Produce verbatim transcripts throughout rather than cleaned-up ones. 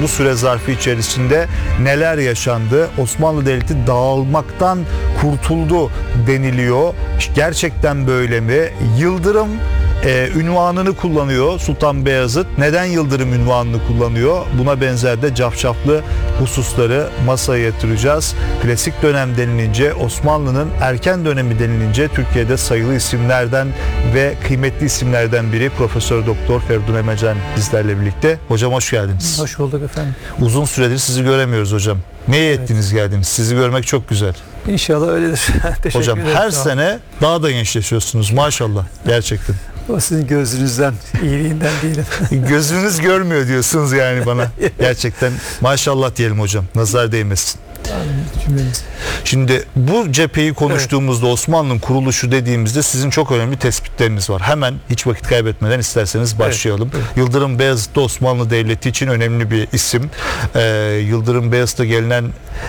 bu süre zarfı içerisinde neler yaşandı? Osmanlı Devleti dağılmaktan kurtuldu deniliyor. Gerçekten böyle mi? Yıldırım Ee, ünvanını kullanıyor Sultan Beyazıt. Neden Yıldırım ünvanını kullanıyor? Buna benzer de cafcaflı hususları masaya yatıracağız. Klasik dönem denilince, Osmanlı'nın erken dönemi denilince Türkiye'de sayılı isimlerden ve kıymetli isimlerden biri Profesör Doktor Feridun Emecen bizlerle birlikte. Hocam hoş geldiniz. Hoş bulduk efendim. Uzun süredir sizi göremiyoruz hocam. Ne iyi ettiniz, evet, geldiniz. Sizi görmek çok güzel. İnşallah öyledir. Teşekkür hocam ederim. her sene daha da gençleşiyorsunuz maşallah gerçekten. O sizin gözünüzden, iyiliğinden değilim. Gözünüz görmüyor diyorsunuz yani bana. Gerçekten maşallah diyelim hocam. Nazar değmesin. Şimdi bu cepheyi konuştuğumuzda, evet, Osmanlı'nın kuruluşu dediğimizde sizin çok önemli tespitleriniz var. Hemen hiç vakit kaybetmeden isterseniz başlayalım. Evet, evet. Yıldırım Beyazıt da Osmanlı Devleti için önemli bir isim. Ee, Yıldırım Beyazıt'a gelinen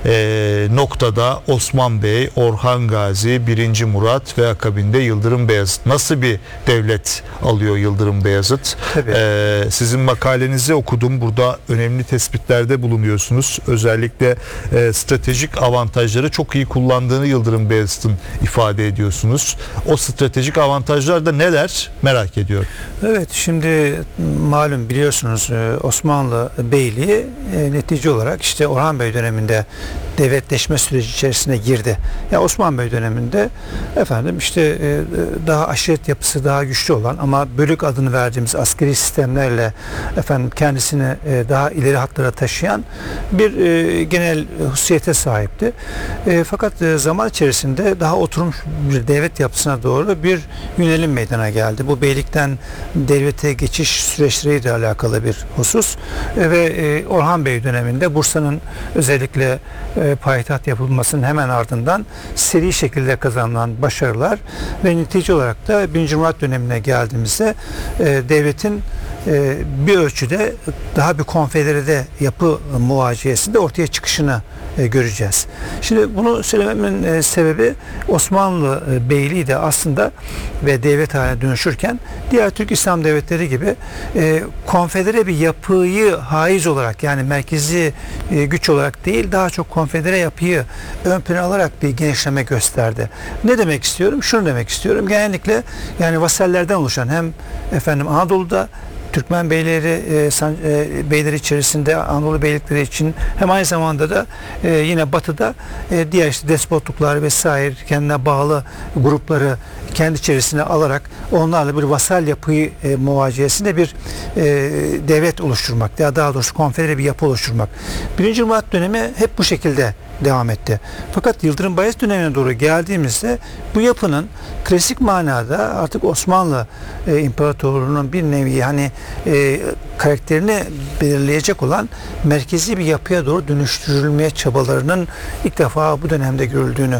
e, noktada Osman Bey, Orhan Gazi, birinci Murat ve akabinde Yıldırım Beyazıt. Nasıl bir devlet alıyor Yıldırım Beyazıt? Ee, sizin makalenizi okudum. Burada önemli tespitlerde bulunuyorsunuz. Özellikle e, stratejik avantajları çok iyi kullandığını Yıldırım Beyazıt'ın ifade ediyorsunuz. O stratejik avantajlar da neler merak ediyorum. Evet, şimdi malum biliyorsunuz Osmanlı Beyliği e, netice olarak işte Orhan Bey döneminde devletleşme süreci içerisine girdi. Ya Osman Bey döneminde efendim işte e, daha aşiret yapısı daha güçlü olan ama bölük adını verdiğimiz askeri sistemlerle efendim kendisini e, daha ileri hatlara taşıyan bir e, genel hususiyete sahipti. E, fakat e, zaman içerisinde daha oturmuş bir devlet yapısına doğru bir yönelim meydana geldi. Bu beylikten devlete geçiş süreçleriyle alakalı bir husus e, ve e, Orhan Bey döneminde Bursa'nın özellikle e, payitaht yapılmasının hemen ardından seri şekilde kazanılan başarılar ve netice olarak da birinci Murat dönemine geldiğimizde e, devletin e, bir ölçüde daha bir konfederede yapı muvaciyesinde ortaya çıkışını e, göreceğiz. Şimdi bunu söylememin e, sebebi Osmanlı e, Beyliği de aslında ve devlet haline dönüşürken diğer Türk İslam devletleri gibi e, konfedere bir yapıyı haiz olarak yani merkezi e, güç olarak değil daha çok konfedere yapıyı ön plana alarak bir genişleme gösterdi. Ne demek istiyorum? Şunu demek istiyorum. Genellikle yani vasallerden oluşan hem efendim Anadolu'da Türkmen beyleri e, san, e, beyleri içerisinde Anadolu beylikleri için hem aynı zamanda da e, yine batıda e, diğer işte despotluklar vesaire kendine bağlı grupları kendi içerisine alarak onlarla bir vasal yapıyı e, muvaciyesinde bir e, devlet oluşturmak ya daha doğrusu konfedere bir yapı oluşturmak. Birinci Murat dönemi hep bu şekilde devam etti. Fakat Yıldırım Bayezid dönemine doğru geldiğimizde bu yapının klasik manada artık Osmanlı e, İmparatorluğu'nun bir nevi hani e, karakterini belirleyecek olan merkezi bir yapıya doğru dönüştürülmeye çabalarının ilk defa bu dönemde görüldüğünü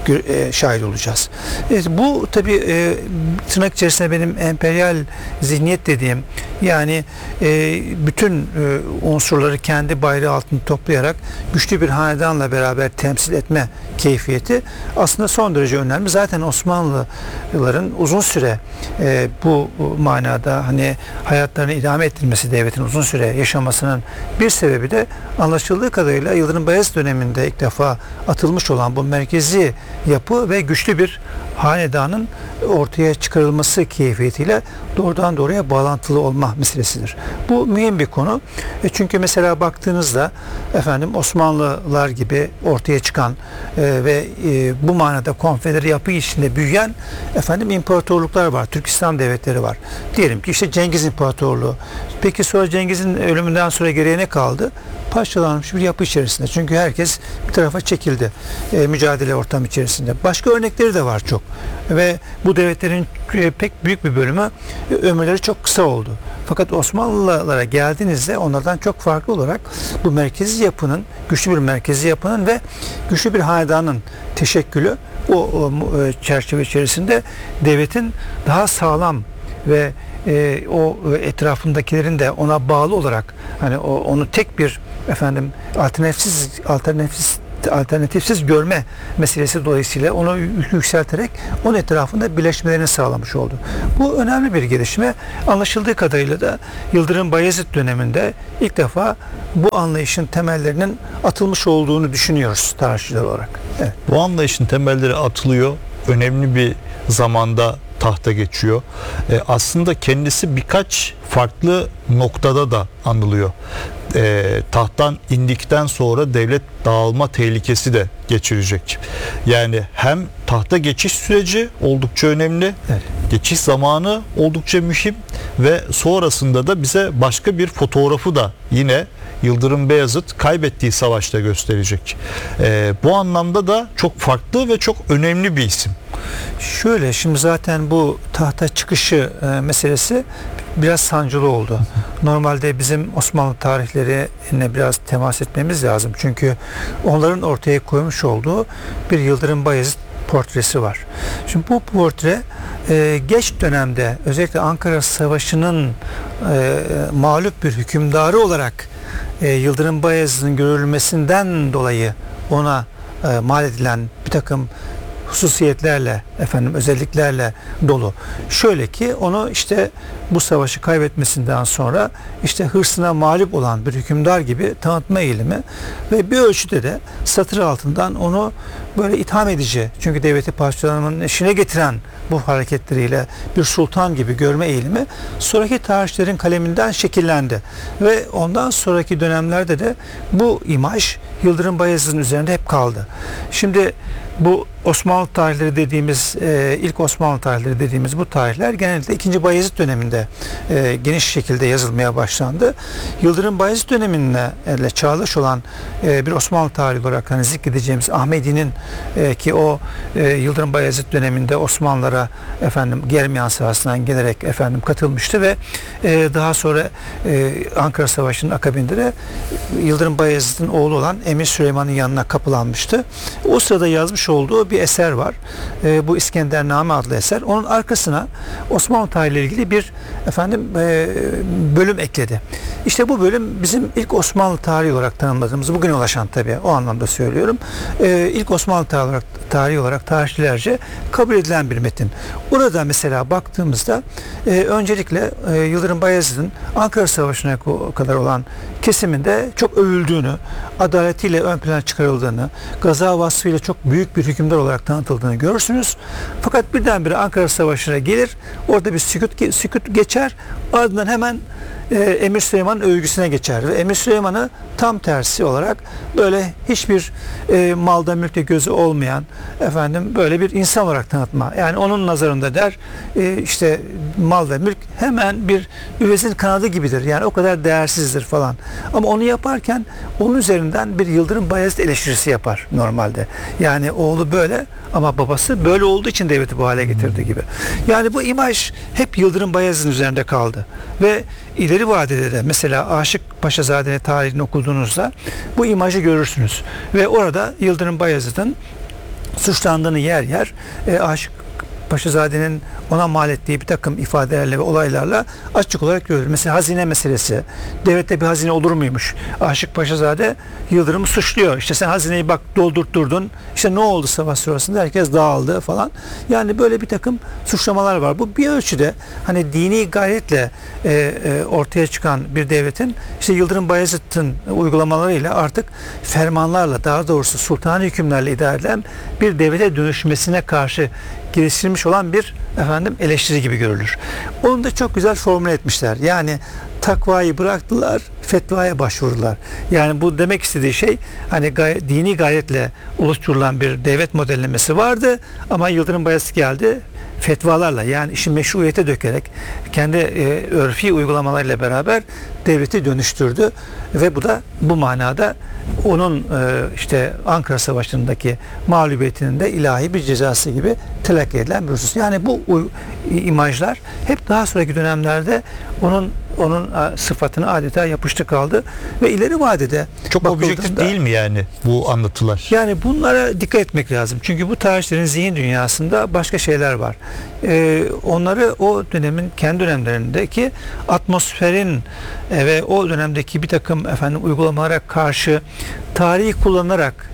e, şahit olacağız. Evet, bu tabi e, tırnak içerisinde benim emperyal zihniyet dediğim yani e, bütün e, unsurları kendi bayrağı altında toplayarak güçlü bir hanedanla beraber temsil etme keyfiyeti aslında son derece önemli. Zaten Osmanlıların uzun süre e, bu manada hani hayatlarını idame ettirmesi, devletin uzun süre yaşamasının bir sebebi de anlaşıldığı kadarıyla Yıldırım Bayezid döneminde ilk defa atılmış olan bu merkezi yapı ve güçlü bir hanedanın ortaya çıkarılması keyfiyetiyle doğrudan doğruya bağlantılı olma meselesidir. Bu mühim bir konu. E çünkü mesela baktığınızda efendim Osmanlılar gibi ortaya çıkan e, ve e, bu manada konfedere yapı içinde büyüyen efendim imparatorluklar var. Türk İslam devletleri var. Diyelim ki işte Cengiz İmparatorluğu. Peki sonra Cengiz'in ölümünden sonra geriye ne kaldı? Parçalanmış bir yapı içerisinde. Çünkü herkes bir tarafa çekildi. E, mücadele ortamı içerisinde. Başka örnekleri de var çok. Ve bu devletlerin e, pek büyük bir bölümü e, ömürleri çok kısa oldu. Fakat Osmanlılara geldiğinizde onlardan çok farklı olarak bu merkezi yapının, güçlü bir merkezi yapının ve güçlü bir hanedanın teşekkülü o, o çerçeve içerisinde devletin daha sağlam ve e, o etrafındakilerin de ona bağlı olarak hani o, onu tek bir efendim alternatifsiz alternatifsiz alternatifsiz görme meselesi dolayısıyla onu yükselterek onun etrafında birleşmelerini sağlamış oldu. Bu önemli bir gelişme. Anlaşıldığı kadarıyla da Yıldırım Bayezid döneminde ilk defa bu anlayışın temellerinin atılmış olduğunu düşünüyoruz tarihçiler olarak. Evet. Bu anlayışın temelleri atılıyor. Önemli bir zamanda tahta geçiyor. E, aslında kendisi birkaç farklı noktada da anılıyor. E, tahttan indikten sonra devlet dağılma tehlikesi de geçirecek. Yani hem tahta geçiş süreci oldukça önemli, Evet. geçiş zamanı oldukça mühim ve sonrasında da bize başka bir fotoğrafı da yine Yıldırım Beyazıt kaybettiği savaşta gösterecek. E, bu anlamda da çok farklı ve çok önemli bir isim. Şöyle, şimdi zaten bu tahta çıkışı e, meselesi biraz sancılı oldu. Normalde bizim Osmanlı tarihlerine biraz temas etmemiz lazım. Çünkü onların ortaya koymuş olduğu bir Yıldırım Bayezid portresi var. Şimdi bu portre e, geç dönemde özellikle Ankara Savaşı'nın e, mağlup bir hükümdarı olarak e, Yıldırım Bayezid'in görülmesinden dolayı ona e, mal edilen bir takım hususiyetlerle, efendim özelliklerle dolu. Şöyle ki onu işte bu savaşı kaybetmesinden sonra işte hırsına mağlup olan bir hükümdar gibi tanıtma eğilimi ve bir ölçüde de satır altından onu böyle itham edici, çünkü devleti parçalamanın eşine getiren bu hareketleriyle bir sultan gibi görme eğilimi sonraki tarihçilerin kaleminden şekillendi ve ondan sonraki dönemlerde de bu imaj Yıldırım Bayezid'in üzerinde hep kaldı. Şimdi bu Osmanlı tarihleri dediğimiz, e, ilk Osmanlı tarihleri dediğimiz bu tarihler genellikle ikinci. Bayezid döneminde e, geniş şekilde yazılmaya başlandı. Yıldırım Bayezid dönemine ile çağdaş olan e, bir Osmanlı tarihi olarak hani zikredeceğimiz Ahmedi'nin e, ki o e, Yıldırım Bayezid döneminde Osmanlılara efendim Germiyan sahasından gelerek efendim katılmıştı ve e, daha sonra e, Ankara Savaşı'nın akabinde de Yıldırım Bayezid'in oğlu olan Emir Süleyman'ın yanına kapılanmıştı. O sırada yazmış olduğu bir eser var. E, bu İskendername adlı eser. Onun arkasına Osmanlı tarihiyle ilgili bir efendim e, bölüm ekledi. İşte bu bölüm bizim ilk Osmanlı tarihi olarak tanımladığımız, bugüne ulaşan tabii o anlamda söylüyorum. E, ilk Osmanlı tarihi olarak, tarihi olarak tarihçilerce kabul edilen bir metin. Orada mesela baktığımızda e, öncelikle e, Yıldırım Bayezid'in Ankara Savaşı'na kadar olan kesiminde çok övüldüğünü, adaletiyle ön plana çıkarıldığını, gaza vasfıyla çok büyük bir hükümdar olarak tanıtıldığını görürsünüz. Fakat birdenbire Ankara Savaşı'na gelir, orada bir sükut, sükut geçer, ardından hemen e, Emir Süleyman'ın övgüsüne geçer ve Emir Süleyman'ı tam tersi olarak böyle hiçbir e, malda mülkte gözü olmayan efendim böyle bir insan olarak tanıtma. Yani onun nazarında der e, işte mal ve mülk hemen bir üvezin kanadı gibidir. Yani o kadar değersizdir falan. Ama onu yaparken onun üzerinden bir Yıldırım Bayezid eleştirisi yapar normalde. Yani oğlu böyle ama babası böyle olduğu için devleti bu hale getirdi gibi. Yani bu imaj hep Yıldırım Bayezid'in üzerinde kaldı. Ve ileri vadede de mesela Aşık Paşazade'nin tarihini okuduğunuzda bu imajı görürsünüz. Ve orada Yıldırım Bayezid'in suçlandığını yer yer e, Aşık Paşazade'nin ona mal ettiği bir takım ifadelerle ve olaylarla açık olarak görülür. Mesela hazine meselesi. Devlette bir hazine olur muymuş? Aşık Paşazade Yıldırım'ı suçluyor. İşte sen hazineyi bak doldurtturdun. İşte ne oldu savaş sonrasında? Herkes dağıldı falan. Yani böyle bir takım suçlamalar var. Bu bir ölçüde hani dini gayretle e, e, ortaya çıkan bir devletin işte Yıldırım Bayezid'in uygulamalarıyla artık fermanlarla, daha doğrusu sultani hükümlerle idare edilen bir devlete dönüşmesine karşı geliştirilmiş olan bir efendim eleştiri gibi görülür. Onu da çok güzel formüle etmişler. Yani takvayı bıraktılar, fetvaya başvurdular. Yani bu demek istediği şey hani gay- dini gayretle oluşturulan bir devlet modellemesi vardı ama Yıldırım Bayezid geldi fetvalarla, yani işi meşruiyete dökerek kendi e, örfi uygulamalarıyla beraber devleti dönüştürdü ve bu da bu manada onun e, işte Ankara Savaşı'ndaki mağlubiyetinin de ilahi bir cezası gibi telakki edilen bir husus. Yani bu u- imajlar hep daha sonraki dönemlerde onun onun sıfatını adeta yapıştı kaldı ve ileri vadede Çok objektif değil mi yani bu anlatılar? Yani bunlara dikkat etmek lazım. Çünkü bu tarihçilerin zihin dünyasında başka şeyler var. Ee, onları o dönemin kendi dönemlerindeki atmosferin e, ve o dönemdeki bir takım efendim uygulamalara karşı tarihi kullanarak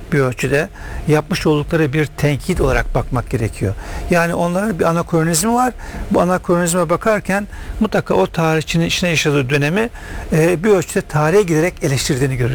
bir ölçüde yapmış oldukları bir tenkit olarak bakmak gerekiyor. Yani onların bir anakronizmi var. Bu anakronizme bakarken mutlaka o tarihçinin içine yaşadığı dönemi e, bir ölçüde tarihe giderek eleştirdiğini görüyoruz.